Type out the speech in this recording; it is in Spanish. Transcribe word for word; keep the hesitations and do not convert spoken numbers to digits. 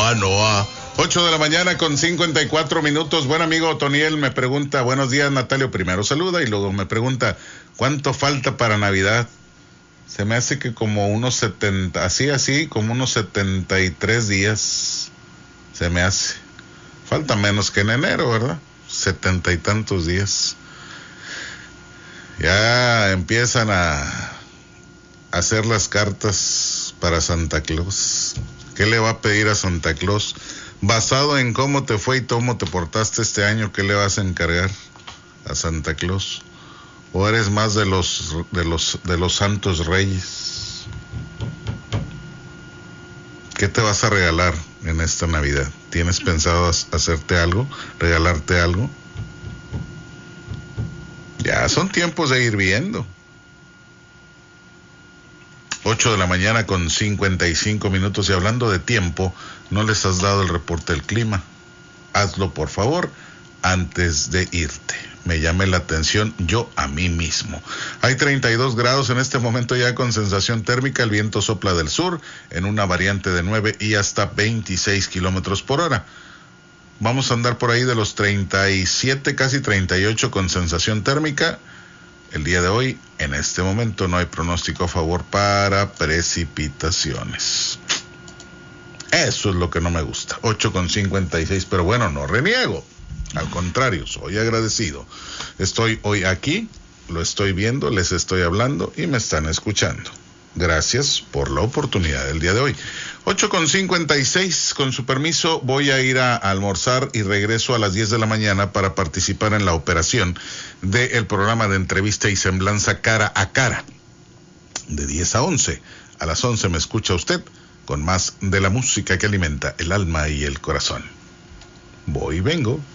Noa, Noa. ocho de la mañana con cincuenta y cuatro minutos. Buen amigo Toniel me pregunta, buenos días Natalio, primero saluda y luego me pregunta, ¿cuánto falta para Navidad? Se me hace que como unos setenta, así, así, como unos setenta y tres días, se me hace. Falta menos que en enero, ¿verdad? Setenta y tantos días. Ya empiezan a hacer las cartas para Santa Claus. ¿Qué le va a pedir a Santa Claus? Basado en cómo te fue y cómo te portaste este año, ¿qué le vas a encargar a Santa Claus? ¿O eres más de los de los de los santos reyes? ¿Qué te vas a regalar en esta Navidad? ¿Tienes pensado hacerte algo? ¿Regalarte algo? Ya son tiempos de ir viendo. ocho de la mañana con cincuenta y cinco minutos, y hablando de tiempo, no les has dado el reporte del clima. Hazlo por favor antes de irte. Me llame la atención yo a mí mismo. Hay treinta y dos grados en este momento ya con sensación térmica. El viento sopla del sur en una variante de nueve y hasta veintiséis kilómetros por hora. Vamos a andar por ahí de los treinta y siete, casi treinta y ocho con sensación térmica. El día de hoy, en este momento, no hay pronóstico a favor para precipitaciones. Eso es lo que no me gusta. ocho con cincuenta y seis, pero bueno, no reniego. Al contrario, soy agradecido. Estoy hoy aquí, lo estoy viendo, les estoy hablando y me están escuchando. Gracias por la oportunidad del día de hoy. ocho con cincuenta y seis, con su permiso, voy a ir a almorzar y regreso a las diez de la mañana para participar en la operación del programa de entrevista y semblanza cara a cara. De diez a once. A las once me escucha usted con más de la música que alimenta el alma y el corazón. Voy y vengo.